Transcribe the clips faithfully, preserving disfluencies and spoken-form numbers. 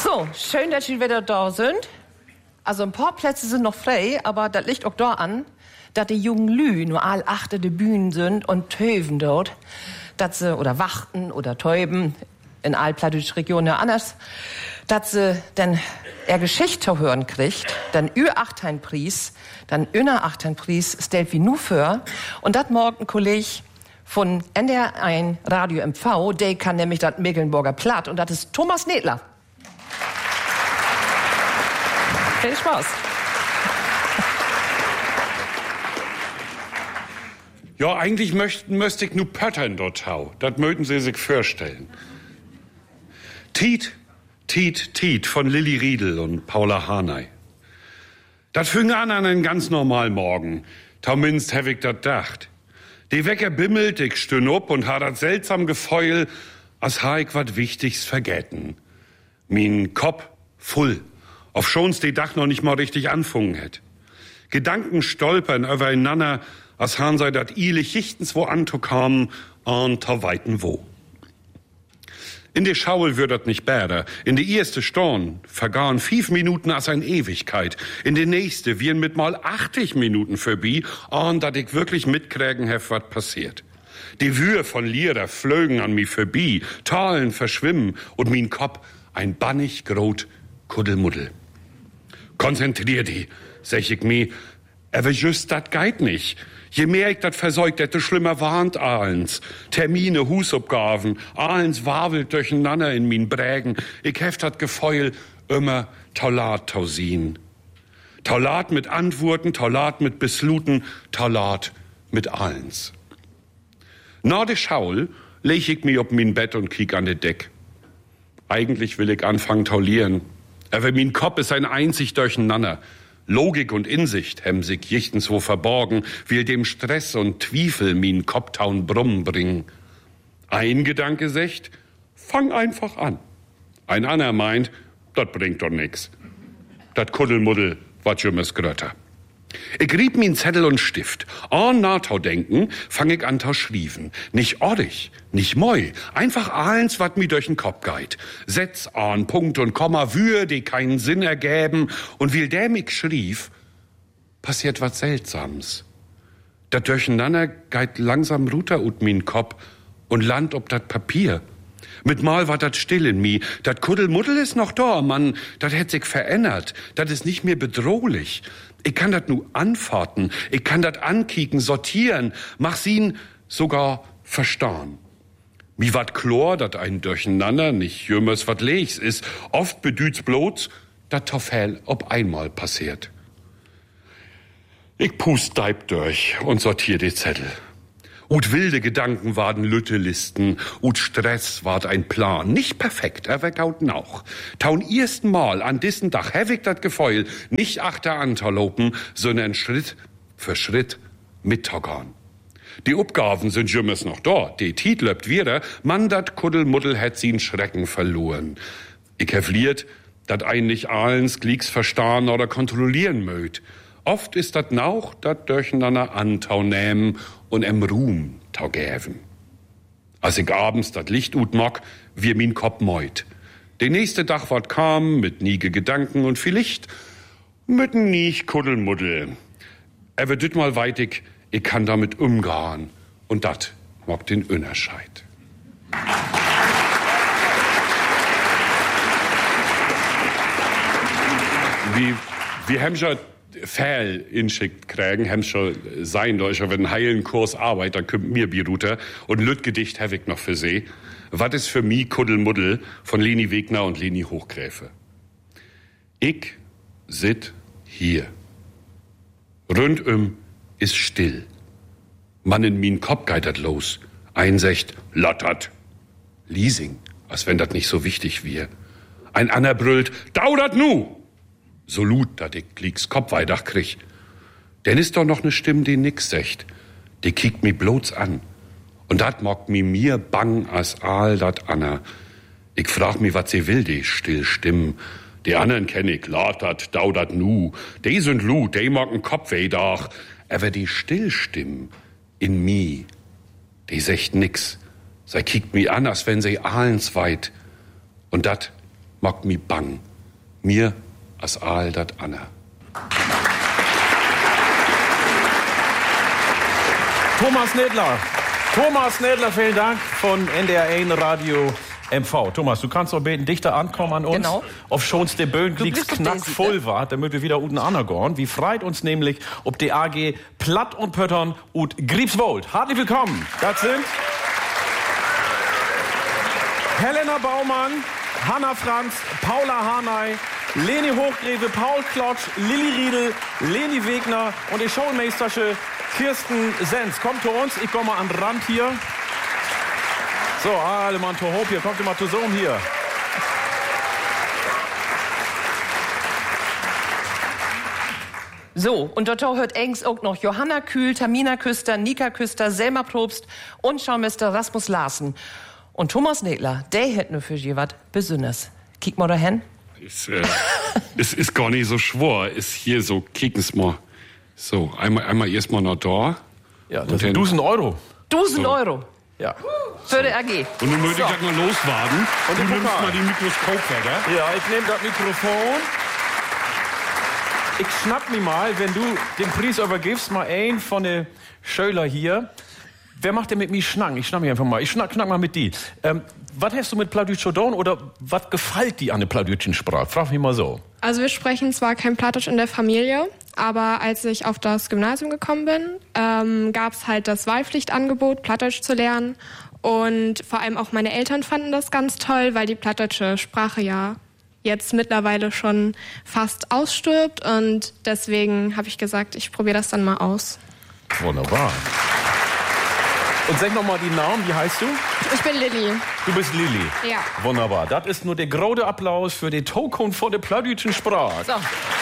So, schön, dass Sie wieder da sind. Also ein paar Plätze sind noch frei, aber das liegt auch da an, dass die jungen Lü nur all achter de Bühnen sind und töven dort, dass sie, oder wachten oder täuben, in all plattdütsch Regionen anders, dass sie dann er Geschichte hören kriegt, dann ü achtern Pries, dann inner achtern Pries stellt wie nu für, und dat morgen ein Kollege von N D R eins Radio M V, der kann nämlich das Mecklenburger Platt, und das ist Thomas Nedler. Viel Spaß. Ja, eigentlich möchten, möchte ich nur pöttern dort hau. Das möchten Sie sich vorstellen. Tiet, Tiet, Tiet von Lilly Riedel und Paula Harney. Das fing an an einen ganz normalen Morgen. Zumindest hab ich dat dacht. Die Wecker bimmelt, ich stön up und ha dat seltsam Gefeul, als ha ich wat Wichtigs vergessen. Min Kopf voll, auf schon's die Dach noch nicht mal richtig anfungen hätt. Gedanken stolpern übereinander, als han sei dat ile Chichtens wo anzukommen und ta weiten wo. In der Schaul wird das nicht besser. In die erste Stunde vergahen fünf Minuten als eine Ewigkeit. In die nächste wiren mit mal achtzig Minuten vorbei, und dat ich wirklich mitkriegen hef, was passiert. Die Wühe von Lieder flögen an mi vorbei, Talen verschwimmen und min Kopf ein bannig grot Kuddelmuddel. Konzentrier die, sag ich mi, aber just dat geit nicht. Je mehr ich dat versäugt hätte, schlimmer warnt Ahlens. Termine, Husabgaben, Ahlens wabelt durcheinander in min Brägen. Ich heft dat Gefeul immer Taulat tausin. Taulat mit Antworten, Taulat mit Besluten, Taulat mit Ahlens. Na de Schaul leg ich mi op min Bett und kiek an de Deck. Eigentlich will ich anfangen taulieren, aber min Kopf ist ein einzig Durcheinander. Logik und Insicht hem sich jichtens wo verborgen, will dem Stress und Twiefel min Kopftaun Brummen bringen. Ein Gedanke secht, fang einfach an. Ein anderer meint, dat bringt doch nix. Dat Kuddelmuddel, wat jümmes Grötter. Ich rieb min Zettel und Stift. An Natau denken, fang ich an tau schrieven. Nicht ordig, nicht moi, einfach ahlens, wat mi durch'n Kopf geit. Setz an Punkt und Komma Wür, die keinen Sinn ergäben, und will der mich schrief, passiert wat Seltsams. Dat Durcheinander geit langsam runter ut min Kopf und land ob dat Papier. Mit mal war dat still in mi. Dat Kuddelmuddel ist noch da, Mann. Dat hätt sich verändert. Dat ist nicht mehr bedrohlich. Ich kann dat nu anfahrten. Ich kann dat ankicken, sortieren. Mach ihn sogar verstahn. Mi wat Chlor, dat ein Durcheinander, nicht jümmers wat Leichs ist. Oft bedüt's bloß, dat Toffel ob einmal passiert. Ich pust deib durch und sortier die Zettel. Ut wilde Gedanken waren Lüttelisten, ut Stress ward ein Plan. Nicht perfekt, er vergaut auch. Taun ersten Mal an diesen Dach hewig dat Gefeul, nicht achter anterlopen, sondern Schritt für Schritt mittoggern. Die Uppgaven sind jümmers noch da, die Tiet löbt wieder, man dat Kuddelmuddel hätt sie'n Schrecken verloren. Ich hevliert, dat ein nicht ahlens Glicks verstahn oder kontrollieren mögt. Oft ist dat nauch, dat durcheinander antau nähmen und em Ruhm tau gäven. Als ich abends dat Licht ut mag, wir min Kopf meut. Der nächste Dach ward kam, mit niege Gedanken und vielleicht mit nicht Kuddelmuddel. Er wird düt mal weitig, ich kann damit umgehen, und dat mag den Unterscheid. Wie, wie haben schon Fäll inschickt kriegen, haben schon sein Deutscher, wenn ein heilen Kurs arbeitet, dann kommt mir Biruter und Lütgedicht habe ich noch für sie. Was ist für mich Kuddelmuddel von Leni Wegner und Leni Hochgräfe? Ich sit hier. Rundum ist still. Man in min Kopf geitert los. Einsicht, lottert. Leasing, als wenn das nicht so wichtig wär. Ein Anner brüllt, daudert nu! So lut, dat ich Glicks Kopf weidach krieg. Denn ist doch noch ne Stimme, die nix secht. Die kickt mi bloß an. Und dat mockt mi mir bang as all dat Anna. Ich frag mi, wat sie will, die still Stimmen. Die anderen kenn ich, latert, daudert nu. Die sind lut, die mocken Kopf weidach. Aber die Stillstimmen in mi, die secht nix. Sie kickt mi an, als wenn sie ahlens weit. Und dat mag mi bang. Mir as Aal dat Anna. Thomas Nedler. Thomas Nedler, vielen Dank von N D R eins Radio M V. Thomas, du kannst doch beten, dichter ankommen an uns. Genau. Auf schons der Böhngliks bist doch knackvoll Daisy, ne? war, damit wir wieder unten anergorn. Wie freit uns nämlich, ob die A G Platt und Pöttern und Griebswold. Herzlich willkommen. Das sind Helena Baumann, Hanna Franz, Paula Hanay, Leni Hochgreve, Paul Klotsch, Lilli Riedel, Leni Wegner und die Showmeistersche Kirsten Sens. Kommt zu uns, ich komme mal an den Rand hier. So, alle Mann, to hoch hier, kommt mal zusammen hier. So, und dort hört engs auch noch Johanna Kühl, Tamina Küster, Nika Küster, Selma Probst und Schaumeister Rasmus Larsen. Und Thomas Nedler, der hätt nur für je wat Besonders. Kick mal dahin. Ist, äh, es ist gar nicht so schwer. Ist hier so, kicken's mal. So, einmal, einmal erstmal noch da. Ja, das sind tausend Euro. tausend So. Euro. Ja. Für die A G. Und nun möchte ich So. das mal loswaden. Und du den nimmst Pokal. mal die Mikroskopwerte. Ja, ich nehme das Mikrofon. Ich schnapp mir mal, wenn du den Preis übergibst, mal ein von den Schöler hier. Wer macht denn mit mir Schnacken? Ich schnapp mich einfach mal. Ich schnack, schnack mal mit die. Ähm, was hast du mit Plattdeutsch Chodon oder was gefällt dir an der plattdeutschen Sprache? Frag mich mal so. Also wir sprechen zwar kein Plattdeutsch in der Familie, aber als ich auf das Gymnasium gekommen bin, ähm, gab es halt das Wahlpflichtangebot, Plattdeutsch zu lernen. Und vor allem auch meine Eltern fanden das ganz toll, weil die plattdeutsche Sprache ja jetzt mittlerweile schon fast ausstirbt. Und deswegen habe ich gesagt, ich probiere das dann mal aus. Wunderbar. Und sag noch mal die Namen, wie heißt du? Ich bin Lilly. Du bist Lilly. Ja. Wunderbar. Das ist nur der große Applaus für die Token von der plattdeutschen Sprache. So.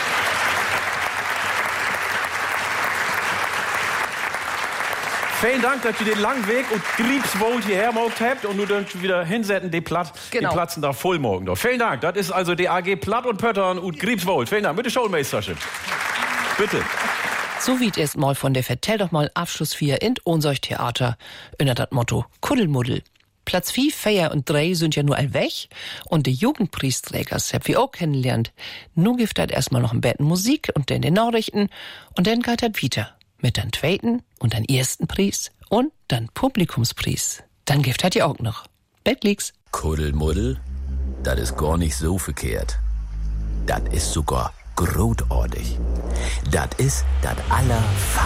Vielen Dank, dass ihr den langen Weg und Griebswohl hierher gemacht habt und nur dann wieder hinsetzen, die, Platt, Genau. die Platzen da voll morgen. Doch. Vielen Dank. Das ist also die A G Platt und Pöttern und Griebswohl. Vielen Dank. Bitte Showmeistersche. Bitte. So wie es mal von der Vertell doch mal Abschluss vier in unser Theater unter das Motto Kuddelmuddel. Platz vier, Feier und drei sind ja nur all weg und die Jugendpriesträgers habt wir auch kennengelernt. Nu gibt das erstmal noch ein Betten Musik und dann die Nachrichten und dann geht das weiter mit den zweiten und dann ersten Preis und dann Publikumspreis. Dann gibt das ja auch noch. Bettliks. Kuddelmuddel, das ist gar nicht so verkehrt. Das ist sogar großartig. Das ist das aller